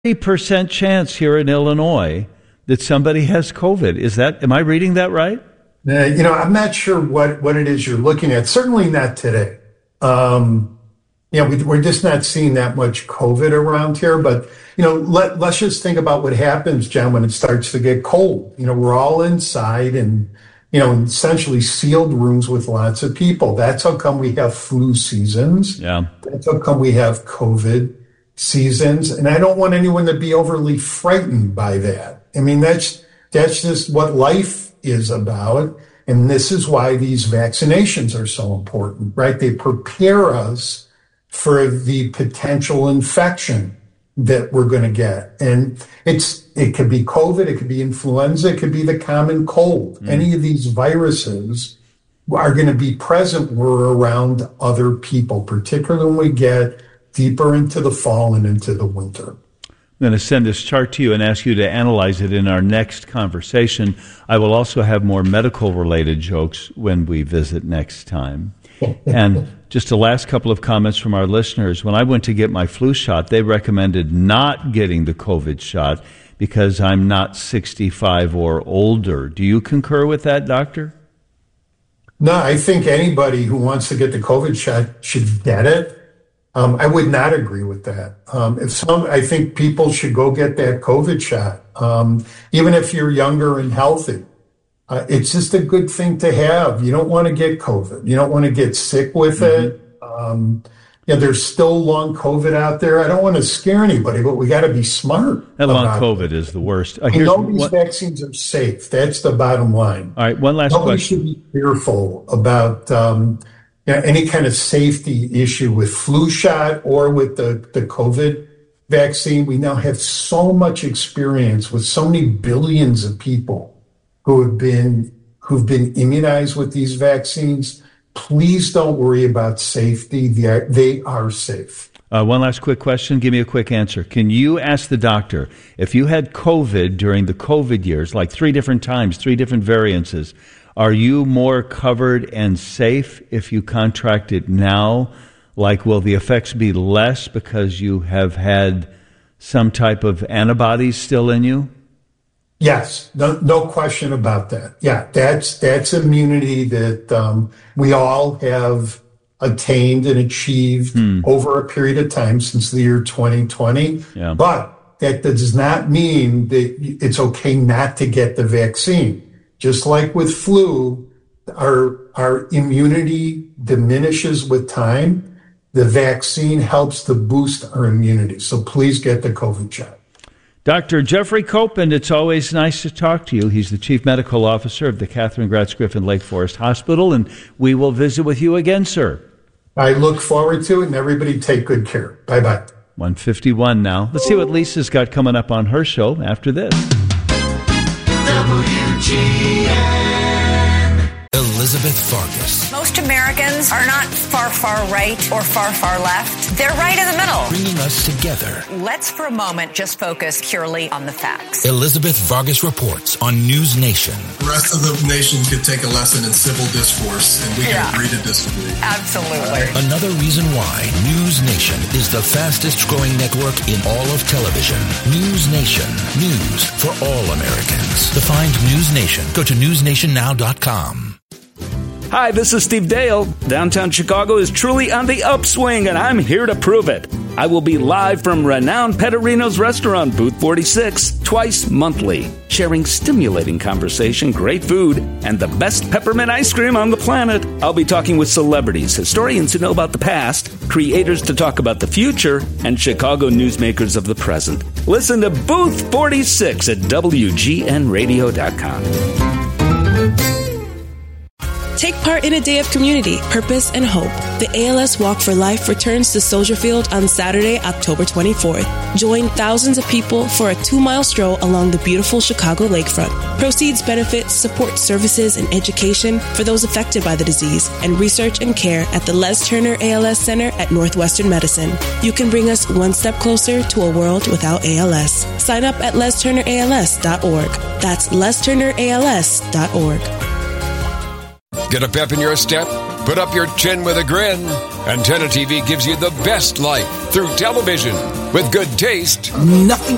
30% chance here in Illinois that somebody has COVID. Am I reading that right? I'm not sure what it is you're looking at. Certainly not today. We're just not seeing that much COVID around here. But, let's just think about what happens, John, when it starts to get cold. We're all inside and, essentially sealed rooms with lots of people. That's how come we have flu seasons. Yeah. That's how come we have COVID seasons. And I don't want anyone to be overly frightened by that. I mean, that's just what life is about. And this is why these vaccinations are so important, right? They prepare us for the potential infection that we're going to get. And it could be COVID, it could be influenza, it could be the common cold. Any of these viruses are going to be present when we're around other people, particularly when we get deeper into the fall and into the winter. I'm going to send this chart to you and ask you to analyze it in our next conversation. I will also have more medical-related jokes when we visit next time. And just a last couple of comments from our listeners. When I went to get my flu shot, they recommended not getting the COVID shot because I'm not 65 or older. Do you concur with that, doctor? No, I think anybody who wants to get the COVID shot should get it. I would not agree with that. I think people should go get that COVID shot, even if you're younger and healthy. It's just a good thing to have. You don't want to get COVID. You don't want to get sick with it. There's still long COVID out there. I don't want to scare anybody, but we got to be smart. That long COVID is the worst. These vaccines are safe. That's the bottom line. All right, one last question. Nobody should be fearful about any kind of safety issue with flu shot or with the COVID vaccine. We now have so much experience with so many billions of people who've been immunized with these vaccines. Please don't worry about safety. They are safe. One last quick question. Give me a quick answer. Can you ask the doctor, if you had COVID during the COVID years, like 3 different times, 3 different variances, are you more covered and safe if you contract it now? Like, will the effects be less because you have had some type of antibodies still in you? Yes, no question about that. Yeah, that's immunity that we all have attained and achieved over a period of time since the year 2020. Yeah. But that does not mean that it's okay not to get the vaccine. Just like with flu, our immunity diminishes with time. The vaccine helps to boost our immunity. So please get the COVID shot. Dr. Jeffrey Copeland, it's always nice to talk to you. He's the Chief Medical Officer of the Catherine Gratz Griffin Lake Forest Hospital, and we will visit with you again, sir. I look forward to it, and everybody take good care. Bye-bye. 1:51 now. Let's see what Lisa's got coming up on her show after this. WGN. Elizabeth Farkas. Most Americans are not far, far right or far, far left. They're right in the middle. Bringing us together. Let's for a moment just focus purely on the facts. Elizabeth Vargas reports on News Nation. The rest of the nation could take a lesson in civil discourse, and we can agree to disagree. Absolutely. Another reason why News Nation is the fastest growing network in all of television. News Nation. News for all Americans. To find News Nation, go to newsnationnow.com. Hi, this is Steve Dale. Downtown Chicago is truly on the upswing, and I'm here to prove it. I will be live from renowned Pettorino's restaurant, Booth 46, twice monthly, sharing stimulating conversation, great food, and the best peppermint ice cream on the planet. I'll be talking with celebrities, historians who know about the past, creators to talk about the future, and Chicago newsmakers of the present. Listen to Booth 46 at WGNradio.com. Take part in a day of community, purpose, and hope. The ALS Walk for Life returns to Soldier Field on Saturday, October 24th. Join thousands of people for a 2-mile stroll along the beautiful Chicago lakefront. Proceeds benefit support services and education for those affected by the disease and research and care at the Les Turner ALS Center at Northwestern Medicine. You can bring us one step closer to a world without ALS. Sign up at lesturnерals.org. That's lesturnерals.org. Get a pep in your step? Put up your chin with a grin. Antenna TV gives you the best life through television with good taste. Nothing